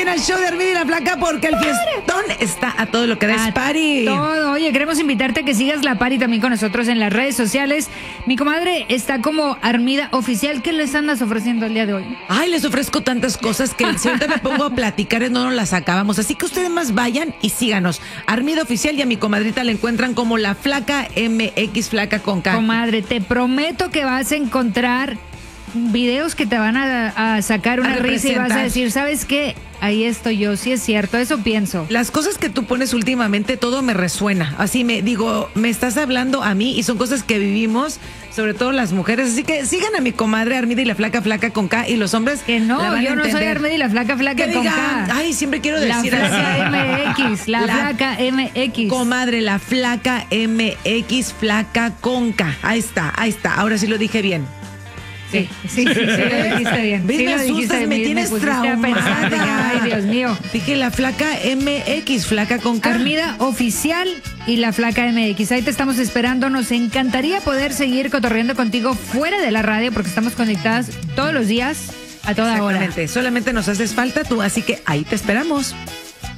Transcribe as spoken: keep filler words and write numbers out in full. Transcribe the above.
viene el show de Armida y la Flaca porque el fiestón está a todo lo que da. Es party. Todo. Oye, queremos invitarte a que sigas la party también con nosotros en las redes sociales. Mi comadre está como Armida Oficial. ¿Qué les andas ofreciendo el día de hoy? Ay, les ofrezco tantas cosas que si ahorita me pongo a platicar no nos las acabamos. Así que ustedes más vayan y síganos. Armida Oficial, y a mi comadrita la encuentran como la Flaca M X, Flaca con K. Comadre, te prometo que vas a encontrar videos que te van a, a sacar una A risa y vas a representar. decir, ¿sabes qué? Ahí estoy yo, sí es cierto, eso pienso. Las cosas que tú pones últimamente, todo me resuena. Así me digo, me estás hablando a mí y son cosas que vivimos, sobre todo las mujeres. Así que sigan a mi comadre Armida y la Flaca, Flaca con K, y los hombres Que no, la van a yo no soy entender. Armida y la Flaca, Flaca Que con digan, K. ay, siempre quiero La decir Flaca así. M X, la, La- Flaca M X. Comadre, la Flaca M X, Flaca con K. Ahí está, ahí está. Ahora sí lo dije bien. Sí, sí, sí, sí, lo dijiste bien. ¿Ves? Sí, Me lo dijiste asustas, bien, me tienes pusiste a pensar, traumada. dije, ay, Dios mío. Dije la Flaca M X, Flaca con K. Armida Oficial y la Flaca M X. Ahí te estamos esperando. Nos encantaría poder seguir cotorreando contigo fuera de la radio porque estamos conectadas todos los días a toda hora. Exactamente. Solamente nos haces falta tú, así que ahí te esperamos.